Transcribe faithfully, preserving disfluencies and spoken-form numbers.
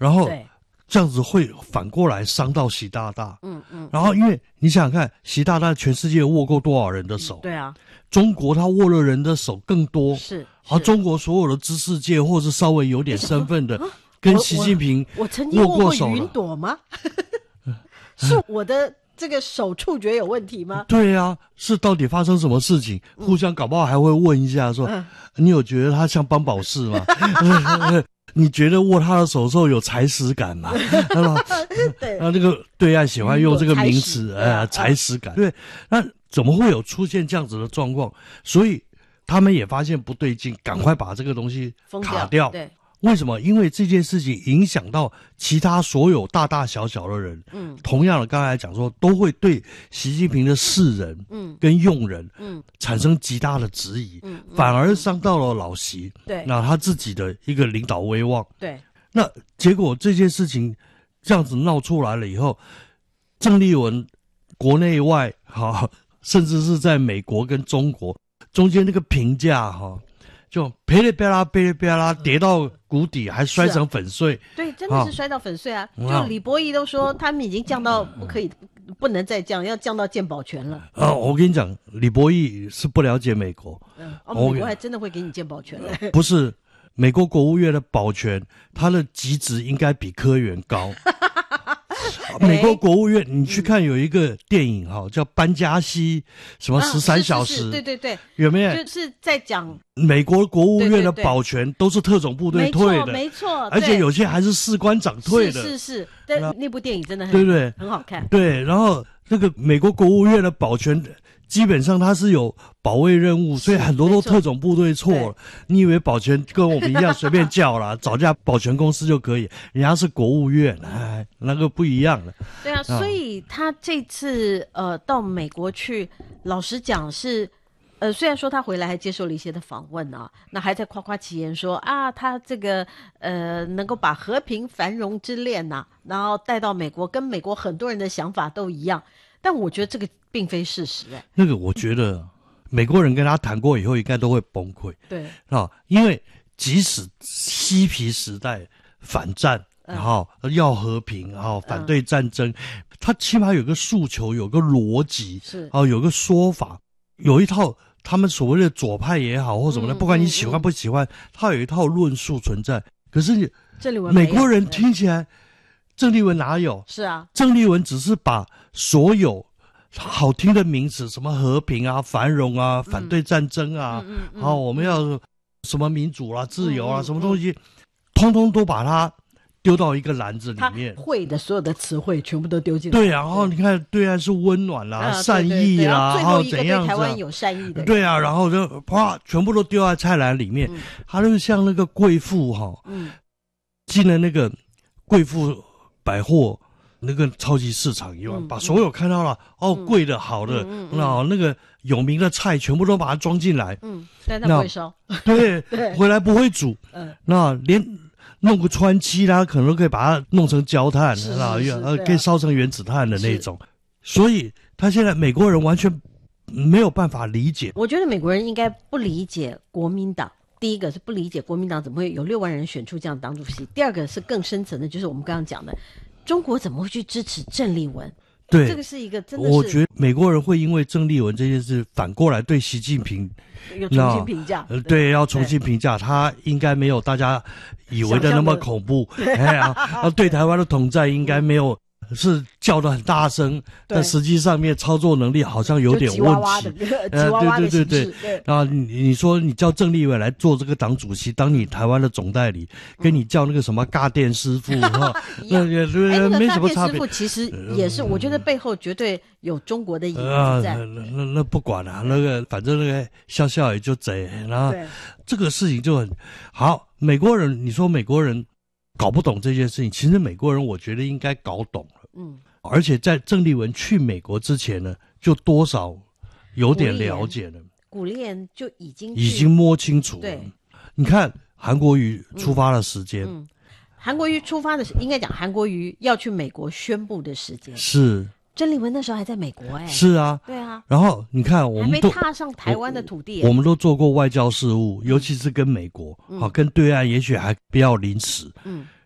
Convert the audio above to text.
然后这样子会反过来伤到习大大。 嗯嗯。 然后因为你想想看，习大大全世界握过多少人的手？ 对啊。 中国他握了人的手更多。 是。 好，中国所有的知识界或是稍微有点身份的，跟习近平我曾经握过云朵吗？是我的这个手触觉有问题吗？ 对啊，是到底发生什么事情？嗯、互相搞不好还会问一下说，嗯、你有觉得他像邦宝适吗？你觉得握他的手的时候有踩屎感吗？对，那那个对岸喜欢用这个名词，呃，踩屎感。对，那怎么会有出现这样子的状况？所以他们也发现不对劲，赶快把这个东西卡掉。 对。 为什么？因为这件事情影响到其他所有大大小小的人。嗯，同样的，刚才讲说，都会对习近平的世人，嗯，跟用人，嗯，产生极大的质疑。嗯，反而伤到了老习。对，那他自己的一个领导威望。 对， 那结果这件事情这样子闹出来了以后，郑丽文国内外哈，甚至是在美国跟中国中间那个评价哈。就噼里啪啦噼里啪啦跌到谷底，还摔成粉碎。 啊、对，真的是摔到粉碎啊！啊就李伯义都说他们已经降到不可以，不能再降，要降到健保权了。 啊，我跟你讲，李伯义是不了解美国。 嗯，哦，美国还真的会给你健保权了。 呃、不是，美国国务院的保全，它的级值应该比科员高。美国国务院，你去看有一个电影哈，叫班加西什么十三小时， 啊、是是是对对对， 有没有？ 就是在讲美国国务院的保全都是特种部队退的， 没错，没错， 而且有些还是士官长退的， 是是是。但那部电影真的很对不对？ 很好看。 对，然后那个美国国务院的保全。基本上他是有保卫任务，所以很多都特种部队错了。你以为保全跟我们一样随便叫啦，找家保全公司就可以？人家是国务院，哎，那个不一样的。 对啊，所以他这次呃到美国去，老实讲是，呃虽然说他回来还接受了一些的访问啊，那还在夸夸其言说啊，他这个呃能够把和平繁荣之恋呐、啊，然后带到美国，跟美国很多人的想法都一样。但我觉得这个并非事实哎、欸。 那个我觉得美国人跟他谈过以后，应该都会崩溃。 对啊，因为即使嬉皮时代反战，然后、嗯、要和平，然后反对战争，嗯、他起码有个诉求，有个逻辑， 是啊，有个说法，有一套他们所谓的左派也好或什么的，嗯、不管你喜欢不喜欢，嗯、他有一套论述存在。可是你美国人听起来。郑丽文哪有？是啊，郑丽文只是把所有好听的名词，什么和平啊、繁荣啊、嗯、反对战争啊，嗯嗯嗯、好，我们要什么民主啊、自由啊，嗯、什么东西，嗯、通通都把它丢到一个篮子里面。 他会的所有的词汇全部都丢进来。 对啊，然后你看，对岸是温暖啦、啊、善意啦，然后怎样子、啊？ 台湾有善意的。 对啊，然后就啪，全部都丢在菜篮里面。嗯、他就像那个贵妇哈，嗯、进了那个贵妇。百货那个超级市场一样，嗯、把所有看到了、嗯、哦贵的好的，嗯嗯、那那个有名的菜全部都把它装进来。 嗯，但它不会烧。 对对，回来不会煮。嗯，那连弄个川漆啦，可能都可以把它弄成焦炭，是是是呃，可以烧成原子炭的那种。所以他现在美国人完全没有办法理解。 我觉得美国人应该不理解国民党。第一个是不理解国民党怎么会有六万人选出这样党主席，第二个是更深层的，就是我们刚刚讲的，中国怎么会去支持郑丽文？ 对， 这个是一个真的是， 我觉得美国人会因为郑丽文这件事反过来对习近平有重新评价， 呃，对，要重新评价，他应该没有大家以为的那么恐怖，哎呀，对台湾的统战应该没有。是叫得很大声，但实际上面操作能力好像有点问题。吉娃娃的， 吉娃娃的形式。对对对对。 然后你你说你叫郑丽文来做这个党主席，当你台湾的总代理，跟你叫那个什么尬电师傅哈，那也没什么差别。 尬电师傅其实也是，我觉得背后绝对有中国的影子在。 那那那不管了，那个反正那个笑笑也就贼，然后这个事情就很好。美国人，你说美国人搞不懂这件事情，其实美国人我觉得应该搞懂了。嗯，而且在郑丽文去美国之前呢，就多少有点了解了。 古立言就已经已经摸清楚了。 对， 你看韩国瑜出发的时间， 嗯，韩国瑜出发的应该讲韩国瑜要去美国宣布的时间是郑丽文那时候还在美国哎、欸。 是啊， 对啊。 然后你看我们都还没踏上台湾的土地、 欸我，我们都做过外交事务，尤其是跟美国，好、嗯、跟对岸也许还比较临时。嗯。